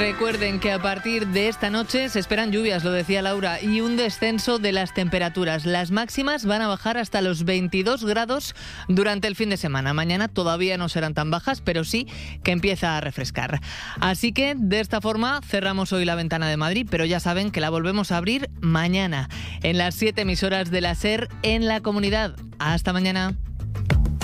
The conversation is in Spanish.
Recuerden que a partir de esta noche se esperan lluvias, lo decía Laura, y un descenso de las temperaturas. Las máximas van a bajar hasta los 22 grados durante el fin de semana. Mañana todavía no serán tan bajas, pero sí que empieza a refrescar. Así que de esta forma cerramos hoy la ventana de Madrid, pero ya saben que la volvemos a abrir mañana en las 7 emisoras de la SER en la comunidad. Hasta mañana.